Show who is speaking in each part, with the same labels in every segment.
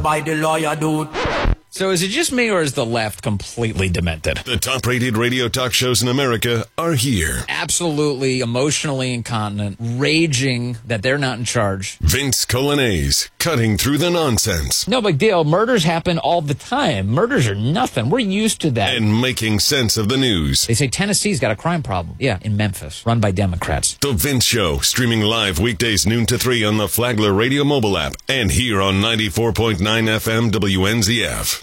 Speaker 1: by the lawyer, dude.
Speaker 2: So is it just me, or is the left completely demented?
Speaker 3: The top-rated radio talk shows in America are here.
Speaker 2: Absolutely emotionally incontinent, raging that they're not in charge.
Speaker 3: Vince Colanese, cutting through the nonsense.
Speaker 2: No big deal. Murders happen all the time. Murders are nothing. We're used to that.
Speaker 3: And making sense of the news.
Speaker 2: They say Tennessee's got a crime problem. Yeah, in Memphis, run by Democrats.
Speaker 3: The Vince Show, streaming live weekdays noon to 3 on the Flagler Radio mobile app and here on 94.9 FM WNZF.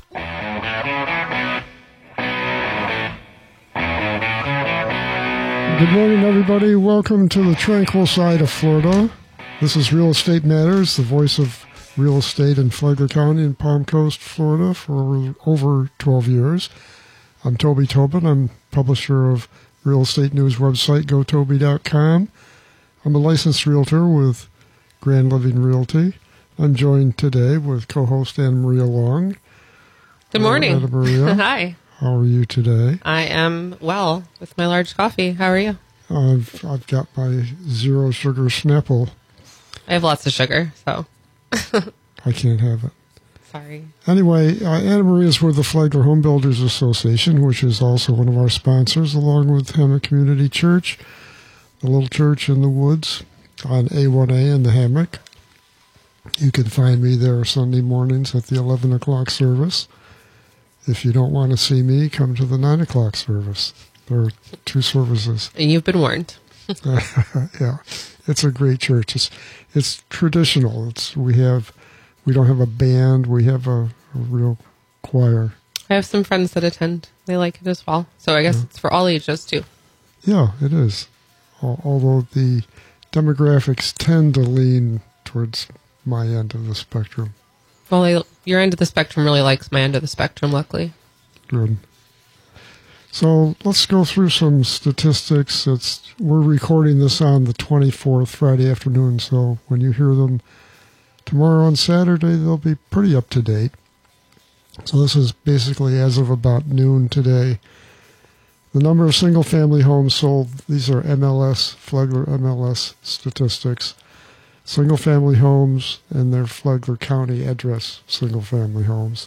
Speaker 4: Good morning, everybody. Welcome to the tranquil side of Florida. This is Real Estate Matters, the voice of real estate in Flagler County and Palm Coast, Florida for over 12 years. I'm Toby Tobin. I'm publisher of real estate news website, gotoby.com. I'm a licensed realtor with Grand Living Realty. I'm joined today with co-host Anna Maria Long.
Speaker 5: Good morning.
Speaker 4: Anna Maria.
Speaker 5: Hi.
Speaker 4: How are you today?
Speaker 5: I am well with my large coffee. How are you?
Speaker 4: I've got my zero sugar Snapple.
Speaker 5: I have lots of sugar, so.
Speaker 4: I can't have it.
Speaker 5: Sorry.
Speaker 4: Anyway, Anna Maria is with the Flagler Home Builders Association, which is also one of our sponsors, along with Hammock Community Church, the little church in the woods on A1A in the Hammock. You can find me there Sunday mornings at the 11 o'clock service. If you don't want to see me, come to the 9 o'clock service. There are two services.
Speaker 5: And you've been warned.
Speaker 4: Yeah, it's a great church. It's traditional. We don't have a band. We have a real choir.
Speaker 5: I have some friends that attend. They like it as well. So I guess it's for all ages, too.
Speaker 4: Yeah, it is. Although the demographics tend to lean towards my end of the spectrum.
Speaker 5: Well, your end of the spectrum really likes my end of the spectrum, luckily.
Speaker 4: Good. So let's go through some statistics. We're recording this on the 24th, Friday afternoon, so when you hear them tomorrow on Saturday, they'll be pretty up to date. So this is basically as of about noon today. The number of single-family homes sold, these are MLS, Flagler MLS statistics. Single-family homes and their Flagler County address single-family homes,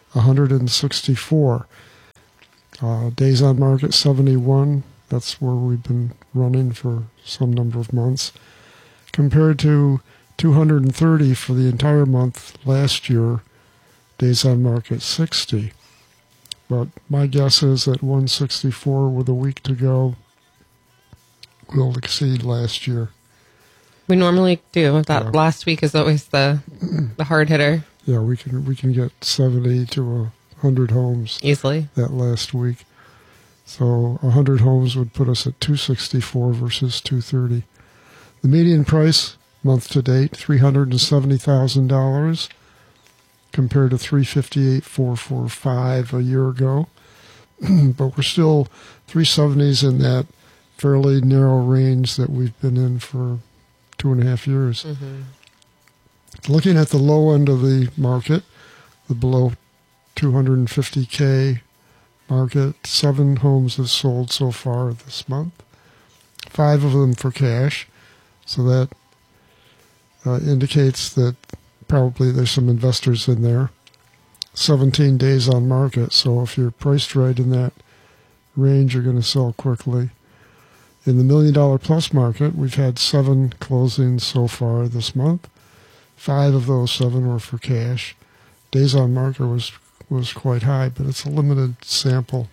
Speaker 4: 164. Days on market, 71. That's where we've been running for some number of months. Compared to 230 for the entire month last year, days on market, 60. But my guess is that 164 with a week to go will exceed last year.
Speaker 5: We normally do. That last week is always the hard hitter.
Speaker 4: Yeah, we can get 70 to 100 homes
Speaker 5: easily
Speaker 4: that last week. So 100 homes would put us at 264 versus 230. The median price month to date, $370,000 compared to $358,445 a year ago. But we're still 370s in that fairly narrow range that we've been in for 2.5 years. Mm-hmm. Looking at the low end of the market, the below 250K market, 7 homes have sold so far this month, 5 of them for cash. So that indicates that probably there's some investors in there. 17 days on market, so if you're priced right in that range, you're going to sell quickly. In the $1 million plus market, we've had 7 closings so far this month. 5 of those 7 were for cash. Days on market was quite high, but it's a limited sample.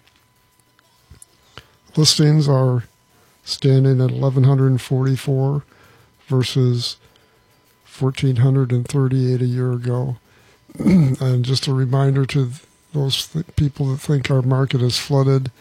Speaker 4: Listings are standing at 1,144 versus 1,438 a year ago. And just a reminder to those people that think our market is flooded,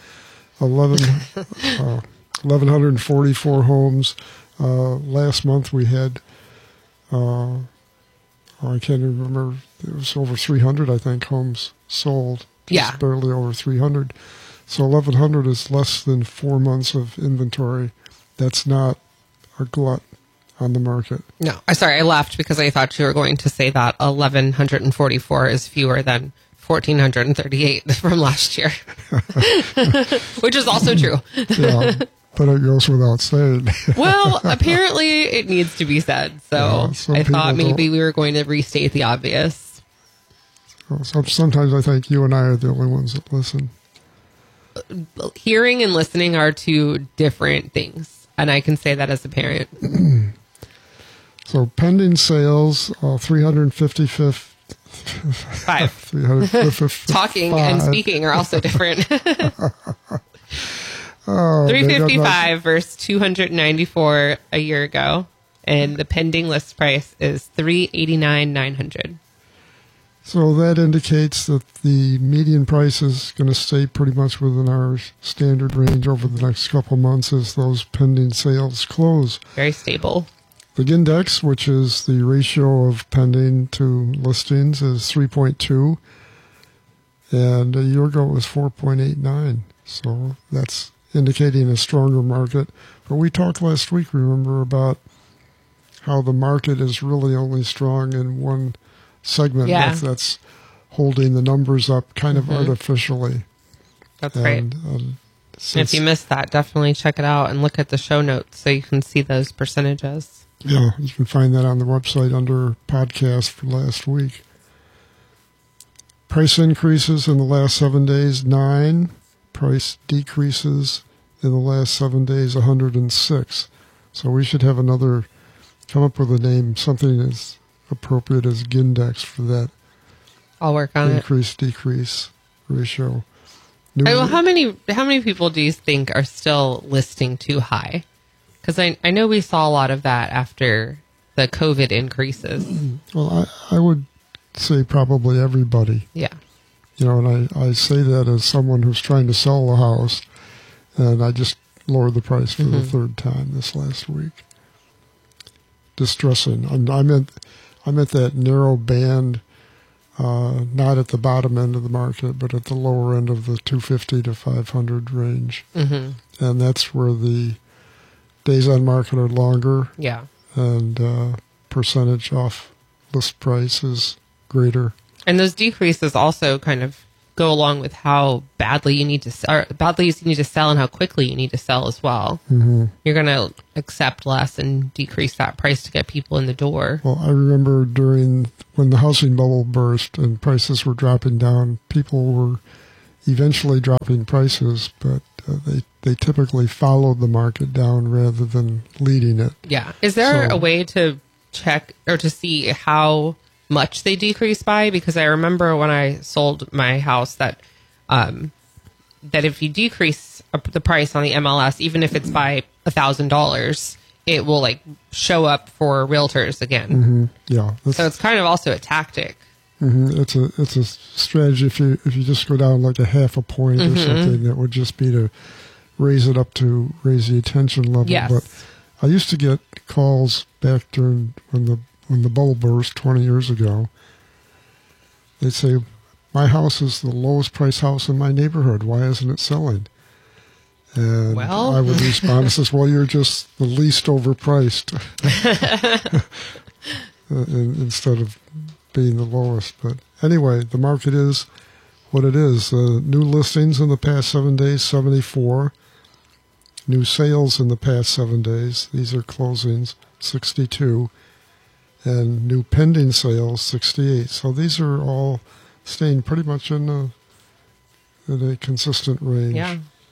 Speaker 4: 1,144 homes. Last month we had, I can't even remember, it was over 300, I think, homes sold.
Speaker 5: Yeah.
Speaker 4: Just barely over 300. So 1,100 is less than 4 months of inventory. That's not a glut on the market.
Speaker 5: No, I laughed because I thought you were going to say that 1,144 is fewer than 1,438 from last year, which is also true.
Speaker 4: Yeah, but it goes without saying.
Speaker 5: Well, apparently it needs to be said. So I thought maybe we were going to restate the obvious.
Speaker 4: So sometimes I think you and I are the only ones that listen.
Speaker 5: Hearing and listening are two different things, and I can say that as a parent.
Speaker 4: So pending sales, 355.
Speaker 5: 5. Talking and speaking are also different. 355 versus 294 a year ago, and the pending list price is $389,900.
Speaker 4: So that indicates that the median price is going to stay pretty much within our standard range over the next couple months as those pending sales close.
Speaker 5: Very stable.
Speaker 4: The Gindex, which is the ratio of pending to listings, is 3.2, and a year ago it was 4.89. So that's indicating a stronger market. But we talked last week, remember, about how the market is really only strong in one segment that's holding the numbers up kind of artificially.
Speaker 5: That's right. And if you missed that, definitely check it out and look at the show notes so you can see those percentages.
Speaker 4: Yeah, you can find that on the website under podcast for last week. Price increases in the last 7 days, 9. Price decreases in the last 7 days, 106. So we should have come up with a name, something as appropriate as Gindex for that.
Speaker 5: I'll work on
Speaker 4: increase-decrease ratio.
Speaker 5: How many people do you think are still listing too high? Because I know we saw a lot of that after the COVID increases.
Speaker 4: Well, I would say probably everybody.
Speaker 5: Yeah.
Speaker 4: And I say that as someone who's trying to sell a house, and I just lowered the price for the third time this last week. Distressing. And I'm at that narrow band, not at the bottom end of the market, but at the lower end of the 250 to 500 range. And that's where the days on market are longer.
Speaker 5: Yeah.
Speaker 4: And percentage off list price is greater.
Speaker 5: And those decreases also kind of go along with how badly you need to sell, and how quickly you need to sell as well. You're going to accept less and decrease that price to get people in the door.
Speaker 4: Well, I remember when the housing bubble burst and prices were dropping down, people were eventually dropping prices, but they typically followed the market down rather than leading it.
Speaker 5: Yeah. Is there a way to check or to see how much they decrease by? Because I remember when I sold my house that if you decrease the price on the MLS, even if it's by $1,000, it will show up for realtors again.
Speaker 4: Yeah.
Speaker 5: So it's kind of also a tactic.
Speaker 4: It's a strategy. If you just go down like a half a point or something, that would just be to raise it up to raise the attention level.
Speaker 5: Yes.
Speaker 4: But I used to get calls back during when the bubble burst 20 years ago. They'd say, "My house is the lowest price house in my neighborhood. Why isn't it selling?" And I would respond and says, "Well, you're just the least overpriced," instead of being the lowest. But anyway, the market is what it is. New listings in the past 7 days, 74. New sales in the past 7 days, these are closings, 62. And new pending sales, 68. So these are all staying pretty much in a consistent range.
Speaker 5: Yeah.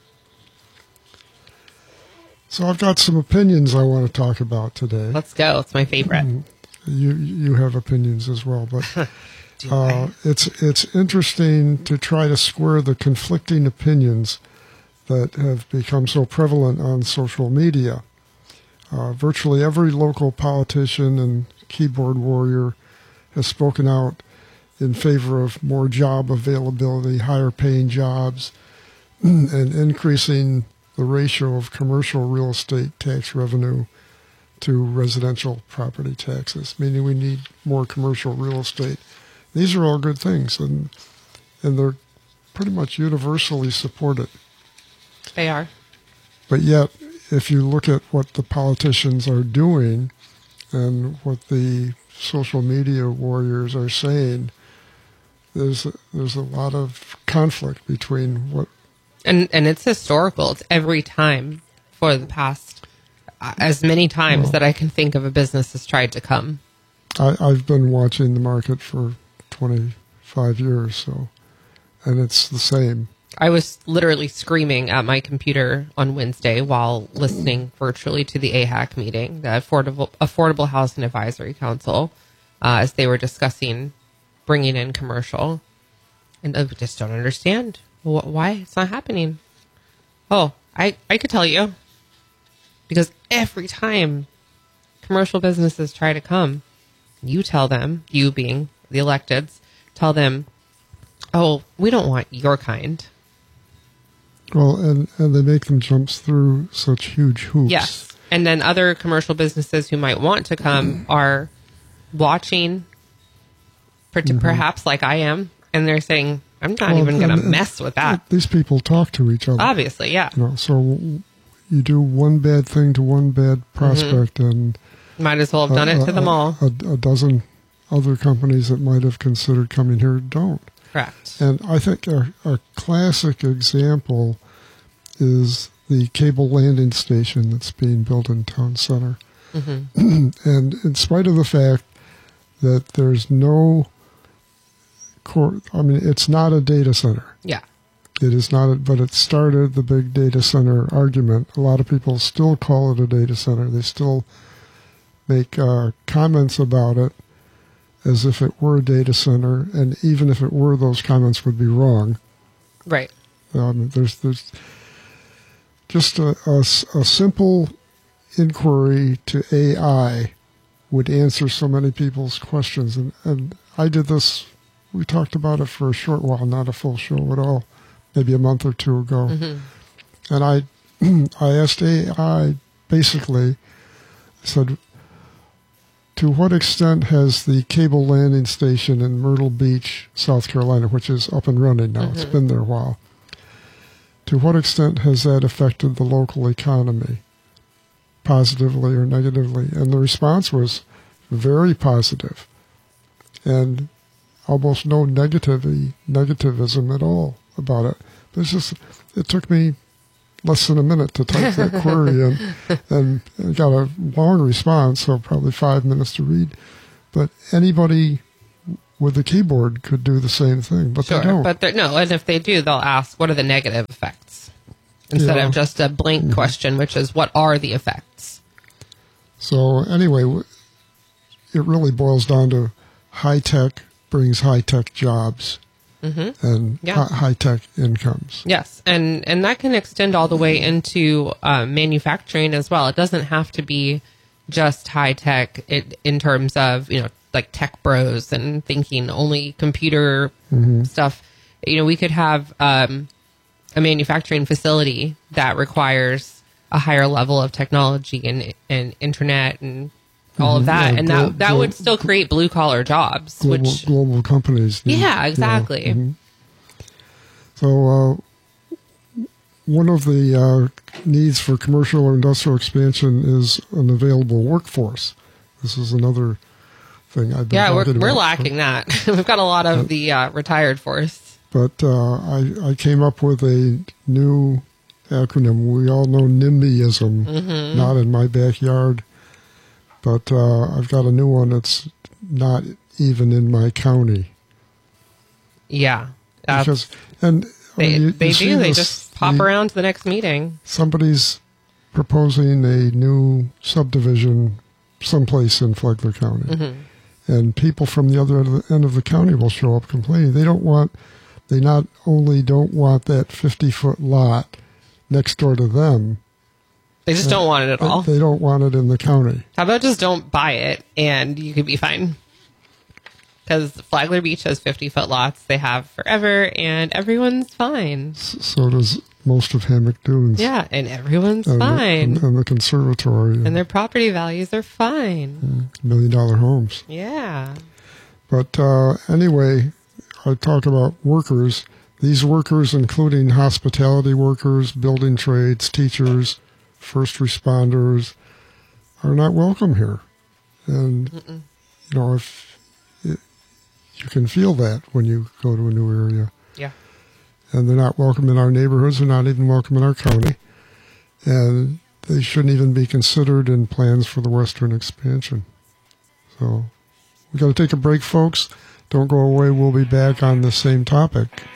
Speaker 4: So I've got some opinions I want to talk about today.
Speaker 5: Let's go. It's my favorite.
Speaker 4: You have opinions as well, but it's interesting to try to square the conflicting opinions that have become so prevalent on social media. Virtually every local politician and keyboard warrior has spoken out in favor of more job availability, higher paying jobs, and increasing the ratio of commercial real estate tax revenue to residential property taxes, meaning we need more commercial real estate. These are all good things, and they're pretty much universally supported.
Speaker 5: They are.
Speaker 4: But yet, if you look at what the politicians are doing and what the social media warriors are saying, there's a lot of conflict between what...
Speaker 5: And it's historical. It's every time for the past, as many times that I can think of, a business has tried to come.
Speaker 4: I've been watching the market for 20 5 years. So, and it's the same.
Speaker 5: I was literally screaming at my computer on Wednesday while listening virtually to the AHAC meeting, the Affordable Housing Advisory Council, as they were discussing bringing in commercial. And I just don't understand why it's not happening. Oh, I could tell you. Because every time commercial businesses try to come, you tell them, you being the electeds, tell them, oh, we don't want your kind.
Speaker 4: Well, and they make them jump through such huge hoops.
Speaker 5: Yes. And then other commercial businesses who might want to come are watching, perhaps like I am, and they're saying, I'm not even going to mess with that.
Speaker 4: These people talk to each other.
Speaker 5: Obviously, yeah.
Speaker 4: So you do one bad thing to one bad prospect, and
Speaker 5: might as well have done it to them all.
Speaker 4: A dozen other companies that might have considered coming here don't.
Speaker 5: Correct.
Speaker 4: And I think a classic example is the cable landing station that's being built in Town Center. And in spite of the fact that there's no it's not a data center.
Speaker 5: Yeah.
Speaker 4: It is not, but it started the big data center argument. A lot of people still call it a data center. They still make comments about it as if it were a data center, and even if it were, those comments would be wrong.
Speaker 5: Right.
Speaker 4: There's just a simple inquiry to AI would answer so many people's questions. And I did this, we talked about it for a short while, not a full show at all, maybe a month or two ago. And I asked AI, basically, I said, to what extent has the cable landing station in Myrtle Beach, South Carolina, which is up and running now, it's been there a while, to what extent has that affected the local economy, positively or negatively? And the response was very positive, and almost no negativism at all about it. But it took me less than a minute to type that query in, and got a long response, so probably 5 minutes to read. But anybody with a keyboard could do the same thing, but
Speaker 5: Sure,
Speaker 4: they don't.
Speaker 5: but no, and if they do, they'll ask, what are the negative effects? Instead of just a blank question, which is, what are the effects?
Speaker 4: So anyway, it really boils down to high-tech brings high-tech jobs and high-tech incomes.
Speaker 5: Yes, and that can extend all the way into manufacturing as well. It doesn't have to be just high-tech in terms of, like tech bros and thinking only computer stuff. We could have a manufacturing facility that requires a higher level of technology and internet and all of that, and that would still create blue collar jobs,
Speaker 4: global companies need.
Speaker 5: Yeah, exactly.
Speaker 4: So one of the needs for commercial or industrial expansion is an available workforce. This is another thing I've been talking about.
Speaker 5: We're lacking that. We've got a lot of the retired force.
Speaker 4: But I came up with a new acronym. We all know NIMBYism, not in my backyard. But I've got a new one that's not even in my county.
Speaker 5: Yeah.
Speaker 4: Because,
Speaker 5: they just pop around to the next meeting.
Speaker 4: Somebody's proposing a new subdivision someplace in Flagler County. And people from the other end of the county will show up complaining. They not only don't want that 50-foot lot next door to them,
Speaker 5: they just don't want it at all.
Speaker 4: They don't want it in the county.
Speaker 5: How about just don't buy it and you could be fine? Because Flagler Beach has 50-foot lots. They have forever, and everyone's fine.
Speaker 4: So does most of Hammock Dunes.
Speaker 5: Yeah, and everyone's fine.
Speaker 4: And the conservatory.
Speaker 5: And their property values are fine.
Speaker 4: $1 million homes.
Speaker 5: Yeah.
Speaker 4: But anyway, I talk about workers. These workers, including hospitality workers, building trades, teachers, first responders, are not welcome here. And, if you can feel that when you go to a new area.
Speaker 5: Yeah.
Speaker 4: And they're not welcome in our neighborhoods. They're not even welcome in our county. And they shouldn't even be considered in plans for the western expansion. So we got to take a break, folks. Don't go away. We'll be back on the same topic.